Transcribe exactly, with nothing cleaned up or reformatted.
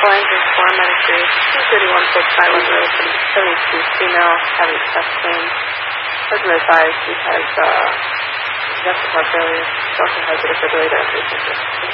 lines of four Medicaid, two thirty-one point five one road, seventy-two female, having chest pain. Husband advised he has uh, congestive heart failure. He also has a defibrillator.